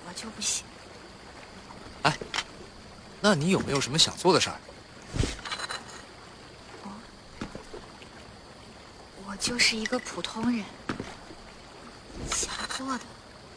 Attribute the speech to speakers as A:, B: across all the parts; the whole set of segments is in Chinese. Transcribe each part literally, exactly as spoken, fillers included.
A: 我就不行。
B: 哎，那你有没有什么想做的事儿？
A: 我我就是一个普通人，想做的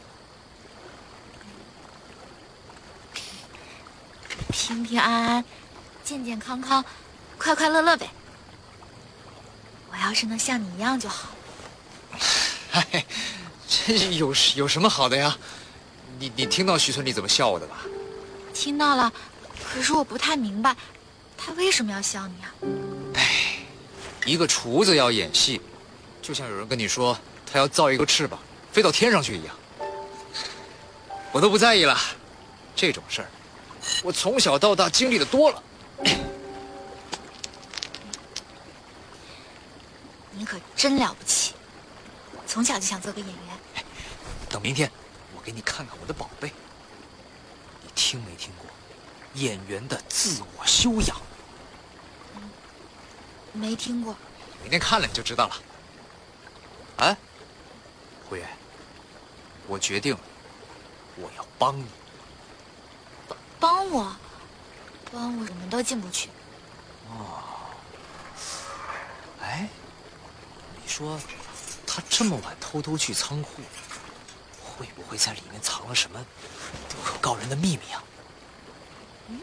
A: 平平安安、健健康康、快快乐乐呗。我要是能像你一样就好。
B: 哎，这有有什么好的呀？你你听到徐村里怎么笑我的吧？
A: 听到了，可是我不太明白，他为什么要笑你啊？
B: 哎，一个厨子要演戏，就像有人跟你说他要造一个翅膀飞到天上去一样。我都不在意了，这种事儿，我从小到大经历的多了。
A: 你可真了不起，从小就想做个演员。
B: 等明天，我给你看看我的宝贝。你听没听过演员的自我修养？
A: 嗯，没听过。
B: 明天看了你就知道了。哎，胡月，我决定了，我要帮你。
A: 帮帮我？帮我，我们都进不去。
B: 哦，哎，你说他这么晚偷偷去仓库，会不会在里面藏了什么不可告人的秘密啊？
A: 嗯，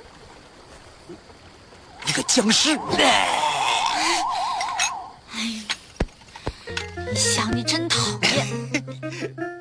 B: 一个僵尸。
A: 哎，你想你真讨厌。